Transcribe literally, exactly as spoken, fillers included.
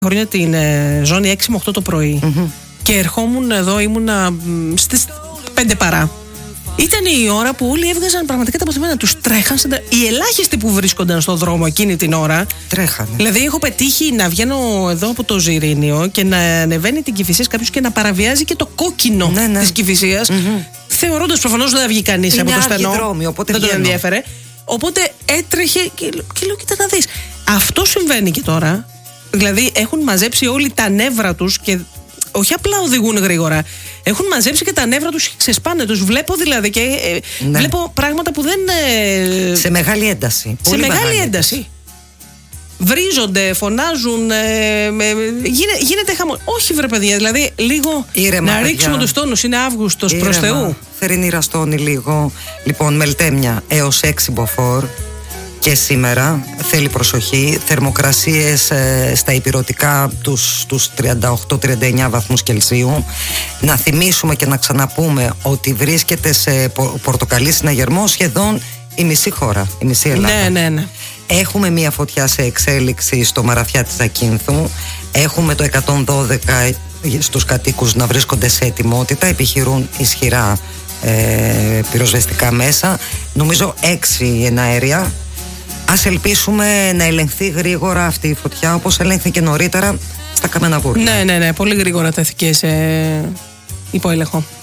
χρόνια την ε, ζώνη έξι με οκτώ το πρωί mm-hmm. και ερχόμουν εδώ, ήμουνα στις πέντε παρά. Ήταν η ώρα που όλοι έβγαζαν πραγματικά τα αποθυμένα τους, τρέχαν. Οι ελάχιστοι που βρίσκονταν στον δρόμο εκείνη την ώρα τρέχανε. Δηλαδή, έχω πετύχει να βγαίνω εδώ από το Ζιρήνιο και να ανεβαίνει την Κηφισίας κάποιος και να παραβιάζει και το κόκκινο ναι, ναι. της Κηφισίας. Mm-hmm. Θεωρώντας προφανώς δεν θα βγει κανείς από το στενό. Δρόμοι, οπότε δεν τον ενδιαφέρε. Οπότε έτρεχε και, και λέω: κοίτα να δεις. Αυτό συμβαίνει και τώρα. Δηλαδή, έχουν μαζέψει όλοι τα νεύρα τους και όχι απλά οδηγούν γρήγορα. Έχουν μαζέψει και τα νεύρα τους και ξεσπάνε. Τους βλέπω δηλαδή και ε, ναι. βλέπω πράγματα που δεν. Ε, σε μεγάλη ένταση. Σε μεγάλη, μεγάλη ένταση. ένταση. Βρίζονται, φωνάζουν. Ε, ε, γίνε, γίνεται χαμό. Όχι, βρε παιδιά, δηλαδή λίγο Ήρεμα, να παιδιά. ρίξουμε τους τόνους. Είναι Αύγουστος, προς Θεού. Θερινή ραστόνη λίγο. Λοιπόν, Μελτέμια έως έξι μποφόρ. Και σήμερα θέλει προσοχή, θερμοκρασίες ε, στα ηπειρωτικά τους, τους τριάντα οκτώ με τριάντα εννιά βαθμούς Κελσίου. Να θυμίσουμε και να ξαναπούμε ότι βρίσκεται σε πο, πορτοκαλί συναγερμό σχεδόν η μισή χώρα, η μισή Ελλάδα. Ναι, ναι, ναι. Έχουμε μια φωτιά σε εξέλιξη στο Μαραφιά της Ακίνθου. Έχουμε το εκατόν δώδεκα στους κατοίκους να βρίσκονται σε ετοιμότητα, επιχειρούν ισχυρά ε, πυροσβεστικά μέσα. Νομίζω έξι εναέρια. Ας ελπίσουμε να ελεγχθεί γρήγορα αυτή η φωτιά, όπως ελέγχθηκε νωρίτερα στα Καμένα Βούρια. Ναι, ναι, ναι. Πολύ γρήγορα τέθηκε σε υποέλεγχο.